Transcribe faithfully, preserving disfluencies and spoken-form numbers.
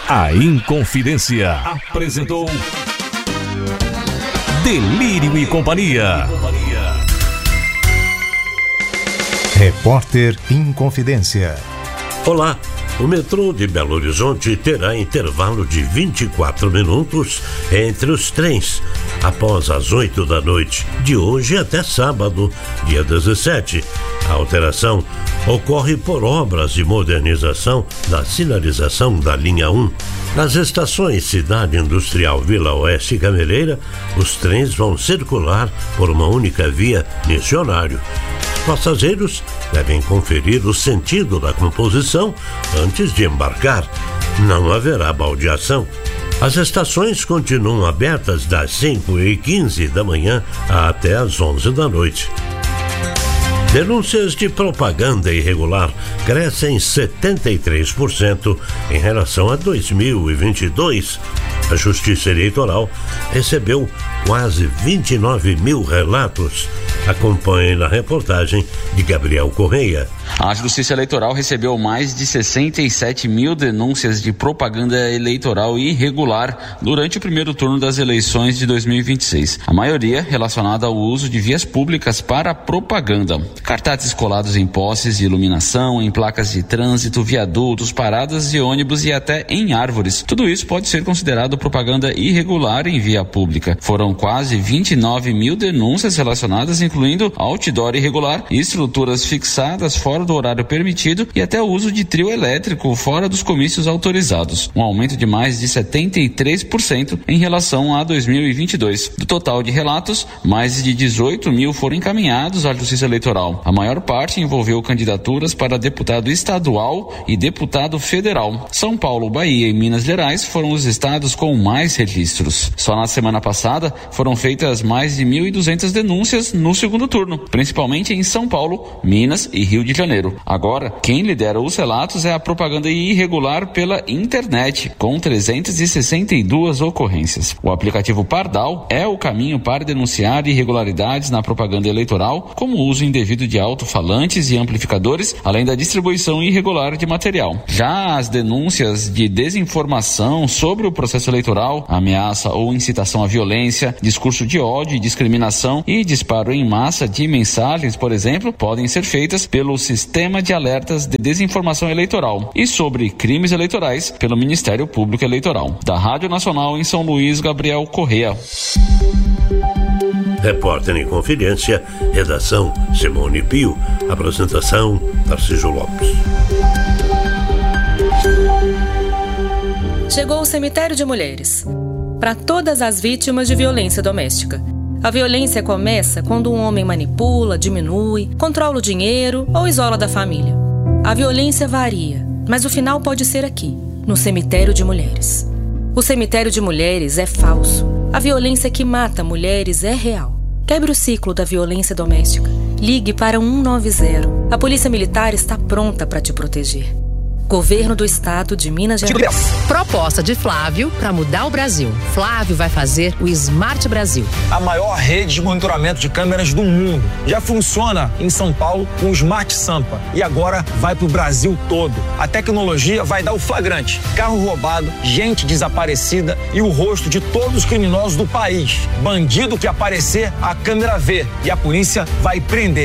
A Inconfidência apresentou Delírio e Companhia. Repórter Inconfidência. Olá, o metrô de Belo Horizonte terá intervalo de vinte e quatro minutos entre os trens, após as oito da noite, de hoje até sábado, dia dezessete. A alteração ocorre por obras de modernização da sinalização da linha um. Nas estações Cidade Industrial Vila Oeste e Gameleira, os trens vão circular por uma única via nesse horário. Passageiros devem conferir o sentido da composição antes de embarcar. Não haverá baldeação. As estações continuam abertas das cinco e quinze da manhã até as onze da noite. Denúncias de propaganda irregular crescem setenta e três por cento em relação a dois mil e vinte e dois. A Justiça Eleitoral recebeu quase vinte e nove mil relatos. Acompanhe na reportagem de Gabriel Correia. A Justiça Eleitoral recebeu mais de sessenta e sete mil denúncias de propaganda eleitoral irregular durante o primeiro turno das eleições de dois mil e vinte e seis. A maioria relacionada ao uso de vias públicas para propaganda. Cartazes colados em postes de iluminação, em placas de trânsito, viadutos, paradas de ônibus e até em árvores. Tudo isso pode ser considerado propaganda irregular em via pública. Foram quase vinte e nove mil denúncias relacionadas, incluindo outdoor irregular, estruturas fixadas fora do horário permitido e até o uso de trio elétrico fora dos comícios autorizados, um aumento de mais de setenta e três por cento em relação a dois mil e vinte e dois. Do total de relatos, mais de dezoito mil foram encaminhados à Justiça Eleitoral. A maior parte envolveu candidaturas para deputado estadual e deputado federal. São Paulo, Bahia e Minas Gerais foram os estados com mais registros. Só na semana passada foram feitas mais de mil e duzentas denúncias no segundo turno, principalmente em São Paulo, Minas e Rio de Janeiro. Agora, quem lidera os relatos é a propaganda irregular pela internet, com trezentas e sessenta e duas ocorrências. O aplicativo Pardal é o caminho para denunciar irregularidades na propaganda eleitoral, como o uso indevido de alto-falantes e amplificadores, além da distribuição irregular de material. Já as denúncias de desinformação sobre o processo eleitoral, ameaça ou incitação à violência, discurso de ódio e discriminação e disparo em massa de mensagens, por exemplo, podem ser feitas pelo Sistema de Alertas de Desinformação Eleitoral e sobre crimes eleitorais pelo Ministério Público Eleitoral. Da Rádio Nacional em São Luís, Gabriel Correia. Repórter em Confidência, redação Simone Pio, apresentação Tarcísio Lopes. Chegou o Cemitério de Mulheres. Para todas as vítimas de violência doméstica. A violência começa quando um homem manipula, diminui, controla o dinheiro ou isola da família. A violência varia, mas o final pode ser aqui, no Cemitério de Mulheres. O Cemitério de Mulheres é falso. A violência que mata mulheres é real. Quebre o ciclo da violência doméstica. Ligue para um nove zero. A Polícia Militar está pronta para te proteger. Governo do Estado de Minas Gerais. Proposta de Flávio para mudar o Brasil. Flávio vai fazer o Smart Brasil. A maior rede de monitoramento de câmeras do mundo. Já funciona em São Paulo com o Smart Sampa. E agora vai para o Brasil todo. A tecnologia vai dar o flagrante. Carro roubado, gente desaparecida e o rosto de todos os criminosos do país. Bandido que aparecer, a câmera vê. E a polícia vai prender.